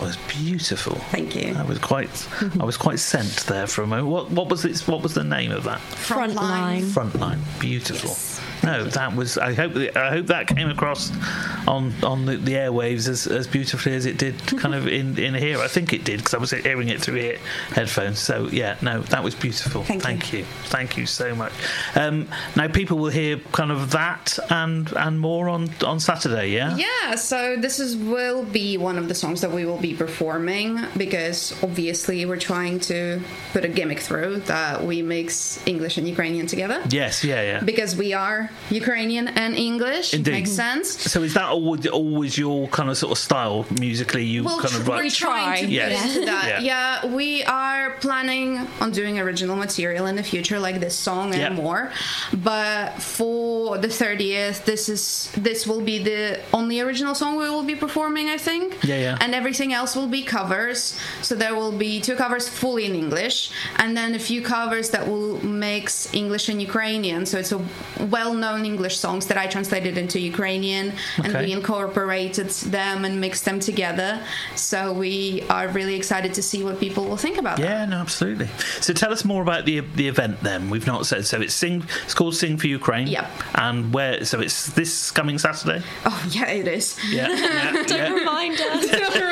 was beautiful. Thank you. I was quite sent there for a moment. What was it? What was the name of that? Frontline. Frontline. Beautiful. Yes. No, that was. I hope that came across on the airwaves as beautifully as it did, kind of in here. I think it did, because I was hearing it through headphones. So yeah, no, that was beautiful. Thank you so much. Now people will hear kind of that and more on Saturday. Yeah. Yeah. So this will be one of the songs that we will be performing, because obviously we're trying to put a gimmick through that we mix English and Ukrainian together. Yes. Yeah. Because we are Ukrainian and English. Indeed. Makes sense. So is that always your kind of sort of style musically? We're trying to get into that. Yeah, we are planning on doing original material in the future, like this song and more. But for the 30th, this will be the only original song we will be performing, I think. Yeah. And everything else will be covers. So there will be 2 covers fully in English, and then a few covers that will mix English and Ukrainian. So it's a well-known English songs that I translated into Ukrainian, and we incorporated them and mixed them together. So we are really excited to see what people will think about that. Yeah, no, absolutely. So tell us more about the event then. We've not said. So it's called Sing for Ukraine. Yep. And where? So it's this coming Saturday. Oh yeah, it is. Yeah. Don't remind us.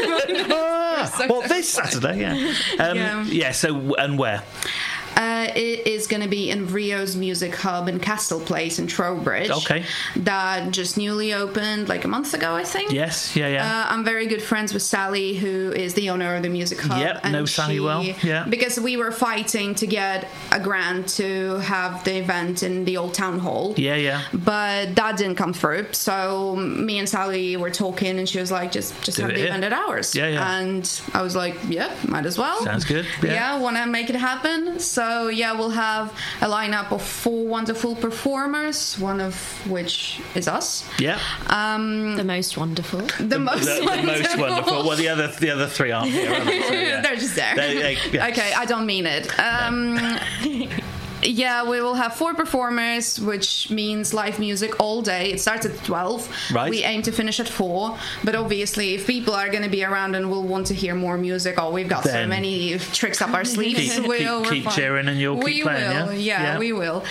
This Saturday. Yeah. So and where? It is going to be in Rio's Music Hub in Castle Place in Trowbridge. Okay. That just newly opened like a month ago, I think. Yes, yeah. I'm very good friends with Sally, who is the owner of the Music Hub. Yep, know Sally well. Yeah. Because we were fighting to get a grant to have the event in the old town hall. Yeah. But that didn't come through. So me and Sally were talking, and she was like, just have the event at ours. Yeah. And I was like, might as well. Sounds good. Yeah, want to make it happen. So we'll have a lineup of 4 wonderful performers, one of which is us. Yeah. The most wonderful. The most wonderful. Well, the other 3 aren't here, are they? So, yeah. They're just there. Okay, I don't mean it. Yeah, we will have 4 performers, which means live music all day. It starts at 12. Right. We aim to finish at 4. But obviously, if people are going to be around and will want to hear more music, we've got so many tricks up our sleeves. Keep cheering and you'll keep playing, yeah? We will.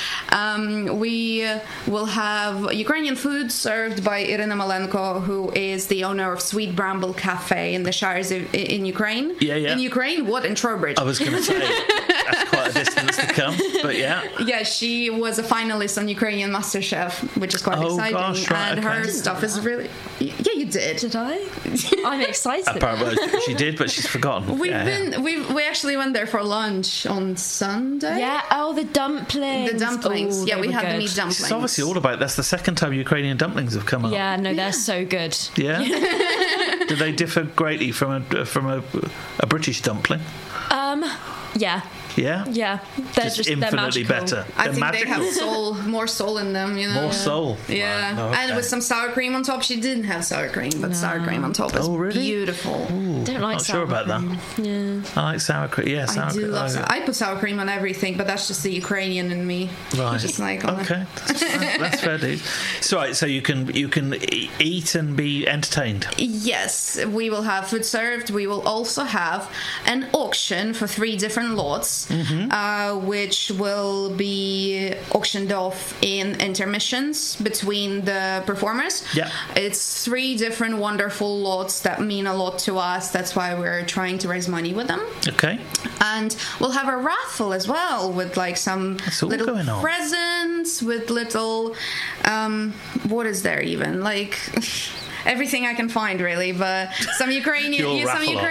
We will have Ukrainian food served by Irina Malenko, who is the owner of Sweet Bramble Cafe in the Shires in Ukraine. Yeah. In Ukraine? What? In Trowbridge. I was going to say, that's quite a distance to come, but Yeah, she was a finalist on Ukrainian MasterChef, which is quite exciting. Gosh, right, and her stuff is really... Yeah, you did. Did I? I'm excited. Apparently she did, but she's forgotten. We actually went there for lunch on Sunday. Yeah, the dumplings. The dumplings. Oh, we had the meat dumplings. It's obviously all about... That's the second time Ukrainian dumplings have come up. Yeah, no, they're so good. Yeah? Do they differ greatly from a British dumpling? Yeah. Yeah? Yeah. They're just infinitely better. I think they have more soul in them, More soul. Yeah. Wow. Okay. And with some sour cream on top. She didn't have sour cream, but sour cream on top is beautiful. Ooh, don't like not sour sure about cream. that. Yeah. I like sour cream. Yeah, sour I do cream. love sour. I put sour cream on everything, but that's just the Ukrainian in me. Right. Just like okay. That's fair, dude. So you can eat and be entertained. Yes, we will have food served. We will also have an auction for 3 different lots. Which will be auctioned off in intermissions between the performers. Yeah. It's 3 different wonderful lots that mean a lot to us. That's why we're trying to raise money with them. Okay. And we'll have a raffle as well with like some little presents, with little... what is there even? Like... everything I can find, really, but some Ukrainian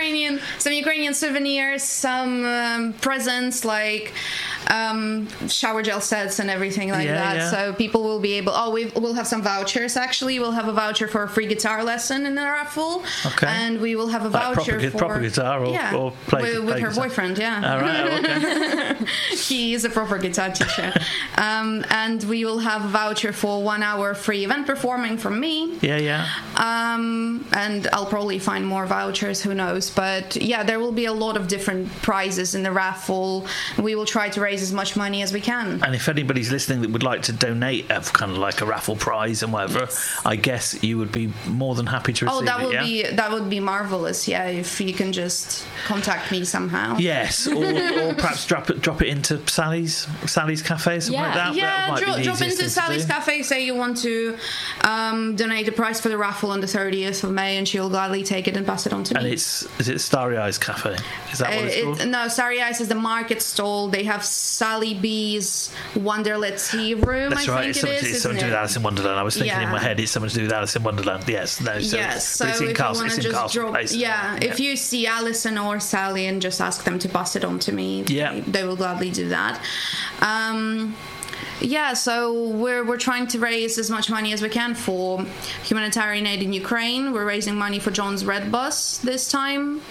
souvenirs, some presents like shower gel sets and everything like that. Yeah. So people will be able. We'll have some vouchers. Actually, we'll have a voucher for a free guitar lesson in the raffle. Okay. And we will have a voucher for proper guitar or play with her guitar. boyfriend. Yeah. All right. Okay. He is a proper guitar teacher. And we will have a voucher for 1 hour free event performing from me. Yeah. And I'll probably find more vouchers, who knows. But yeah, there will be a lot of different prizes in the raffle. We will try to raise raise as much money as we can. And if anybody's listening that would like to donate kind of like a raffle prize and whatever, I guess you would be more than happy to receive that would be marvelous. Yeah, if you can just contact me somehow. Yes, or perhaps drop it into Sally's Cafe, something like that. Yeah, that might be the drop easiest into thing to Sally's do. Cafe. Say you want to donate a prize for the raffle on the 30th of May, and she'll gladly take it and pass it on to And me. is it Starry Eyes Cafe? Is that what it's called? No, Starry Eyes is the market stall. They have Sally B's Wonderlet Tea Room. That's I right. think It's it is. something to do with Alice in Wonderland. I was thinking in my head it's something to do with Alice in Wonderland. Yes, no. So Yes, so but it's in if Castle, you want it's to in just Castle drop, Place. if you see Alison or Sally and just ask them to pass it on to me, they will gladly do that. So we're trying to raise as much money as we can for humanitarian aid in Ukraine. We're raising money for John's Red Bus this time.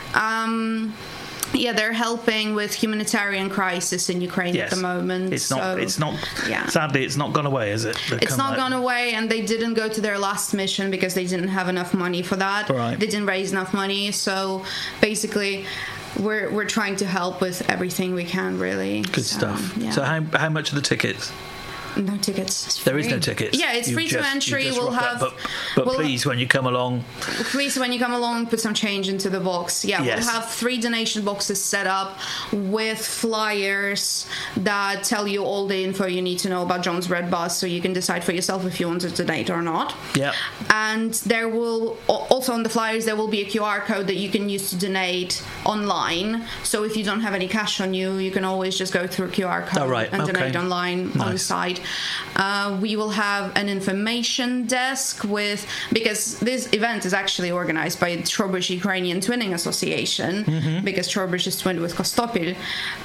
They're helping with humanitarian crisis in Ukraine at the moment. It's not. Yeah. Sadly, it's not gone away, is it? It's not gone away, and they didn't go to their last mission because they didn't have enough money for that. Right. They didn't raise enough money, so basically, we're trying to help with everything we can. Really. Good stuff. Yeah. So how much are the tickets? No tickets. There is no tickets. Yeah, it's free to entry. We'll have. But please, when you come along, put some change into the box. Yeah, Yes. we'll have 3 donation boxes set up with flyers that tell you all the info you need to know about John's Red Bus, so you can decide for yourself if you want to donate or not. Yeah. And there will also on the flyers there will be a QR code that you can use to donate online. So if you don't have any cash on you, you can always just go through a QR code and donate online on the site. We will have an information desk because this event is actually organized by Trowbridge Ukrainian Twinning Association, because Trowbridge is twinned with Kostopil,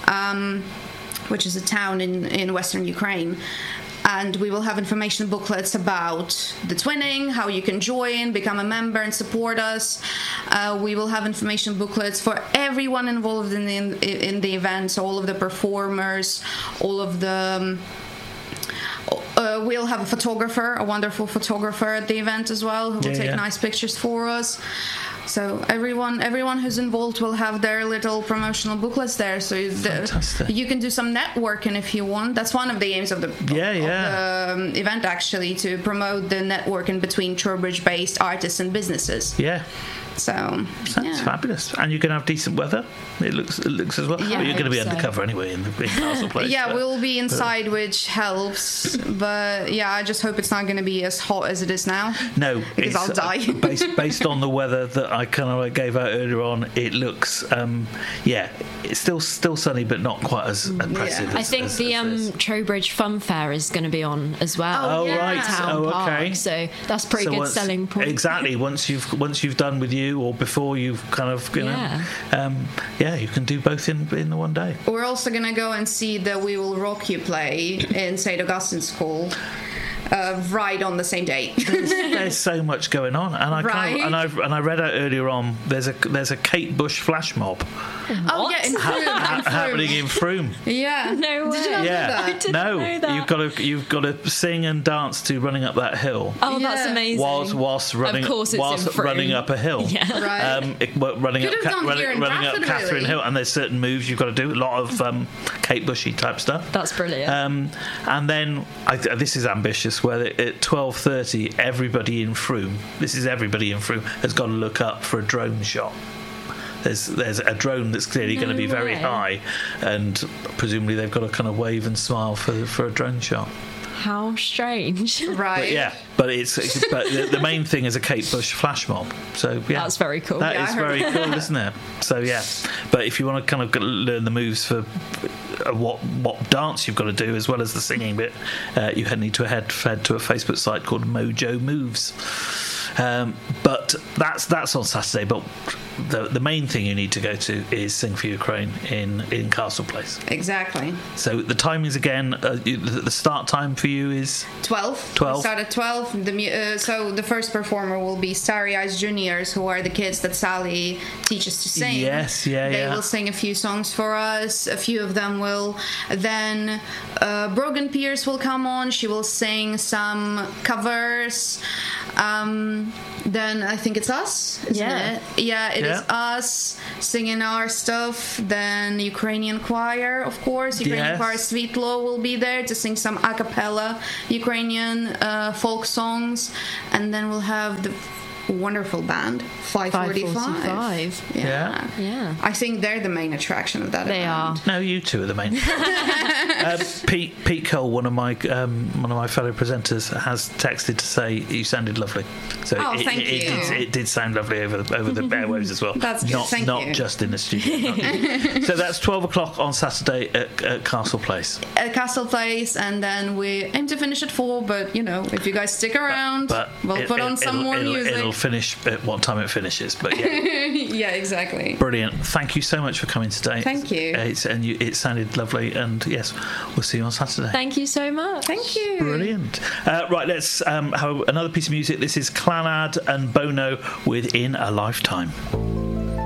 which is a town in western Ukraine. And we will have information booklets about the twinning, how you can join, become a member and support us. We will have information booklets for everyone involved in the event, so all of the performers, all of the... we'll have a wonderful photographer at the event as well, who will take nice pictures for us. So everyone who's involved will have their little promotional booklets there. So you can do some networking if you want. That's one of the aims of the event, actually, to promote the networking between Trowbridge-based artists and businesses. Yeah. So that's fabulous, and you can have decent weather. It looks as well. Yeah, well, you're going to be so. undercover anyway in Castle Place. Yeah, we'll be inside, which helps. But yeah, I just hope it's not going to be as hot as it is now. No, because I'll die. based on the weather that I kind of gave out earlier on, it looks it's still sunny, but not quite as oppressive. I think the Trowbridge Fun Fair is going to be on as well. Oh, right. Town Okay. Park, so that's pretty good selling point. Exactly. Once you've done with you, or before you've kind of you can do both in the one day. We're also gonna go and see the We Will Rock You play in St. Augustine's School. Right on the same day. There's so much going on, and I read out earlier on. There's a Kate Bush flash mob Oh yeah, in Frome. happening in Frome. Yeah. No way. Did you not know that? I didn't know that. You've got to sing and dance to running up that hill. Oh, that's Yeah. amazing. Whilst running, Of course it's in Frome. running up a hill. Yeah. Right. Running Could have gone here in running up Bradford, Catherine really. Hill, and there's certain moves you've got to do. A lot of Kate Bushy type stuff. That's brilliant. And then this is ambitious. Where at 12:30, everybody in Frome, has got to look up for a drone shot. There's a drone that's clearly going to be very way. high, and presumably they've got to kind of wave and smile for a drone shot. How strange. Right. But the main thing is a Kate Bush flash mob. So yeah, That's very cool. That Yeah, is I heard very cool, isn't it? So yeah, but if you want to kind of learn the moves for what dance you've got to do as well as the singing bit, you need to head to a Facebook site called Mojo Moves. But that's on Saturday. But the main thing you need to go to is Sing for Ukraine in Castle Place. Exactly. So the timings again. The start time for you is 12. 12. We start at 12. So the first performer will be Starry Eyes Juniors, who are the kids that Sally teaches to sing. Yes, They will sing a few songs for us. A few of them will. Then Brogan Pierce will come on. She will sing some covers. Then I think it's us, isn't Yeah. it? Yeah, it is us singing our stuff. Then Ukrainian choir, of course. Ukrainian Yes. choir Svitlo will be there to sing some a cappella Ukrainian folk songs. And then we'll have the wonderful band 545. 545. Yeah. Yeah. I think they're the main attraction of that They event. are. No, you two are the main. Pete Cole, one of my fellow presenters, has texted to say you sounded lovely. So Oh, thank you. It did sound lovely over the airwaves as well. That's good, thank not you. just in the studio. So that's 12 o'clock on Saturday at Castle Place. At Castle Place, and then we aim to finish at 4, but if you guys stick around, we'll put on some more music. It'll finish at what time it finishes, but yeah. Yeah, exactly. Brilliant. Thank you so much for coming today. Thank you. It sounded lovely, and yes, we'll see you on Saturday. Thank you so much. Thank you. Brilliant. Right, let's have another piece of music. This is Clannad and Bono with In a Lifetime.